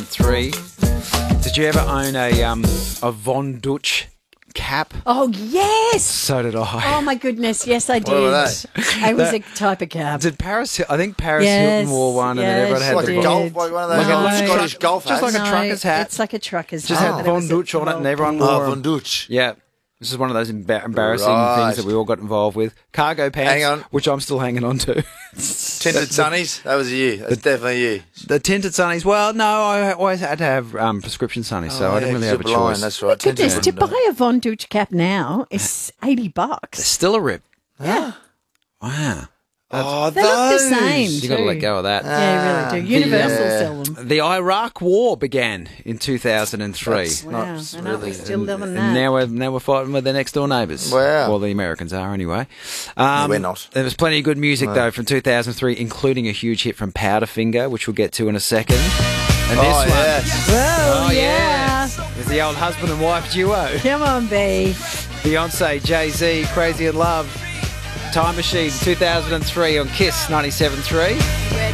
Three. Did you ever own a Von Dutch cap? Oh, yes. So did I. Oh, my goodness. Yes, I did. What were It was a type of cab. Did Paris? I think Paris Yes, Hilton wore one, and yes, everyone had Like the a did. golf, like one of those No. old Scottish golf Just hats. like a trucker's hat. It's like a trucker's Just hat. had but it Von was Dutch on it, and everyone wore Oh, 'em. Von Dutch. Yeah. This is one of those embarrassing Right. things that we all got involved with. Cargo pants, Hang on. which I'm still hanging on to. Tinted sunnies. That was you. That's definitely you. The tinted sunnies. Well, no, I always had to have prescription sunnies, so I didn't really have a choice. That's right. Goodness, Tinted to buy a Von Dutch cap now is $80. It's still a rip. Yeah. Wow. Oh, They look the those. same. You got to too. let go of that. Yeah, you really do. Universal sell them. The Iraq War began in 2003. That's Wow, not and aren't we really. still living that? And now we're fighting with their next door neighbours. Wow. Well, the Americans are anyway. We're not. There was plenty of good music though from 2003, including a huge hit from Powderfinger, which we'll get to in a second. And this Oh, one, yes. Whoa, oh yeah. it's the old husband and wife duo, Come on, B. Beyonce, Jay-Z, Crazy in Love, Time Machine, 2003 on Kiss 97.3.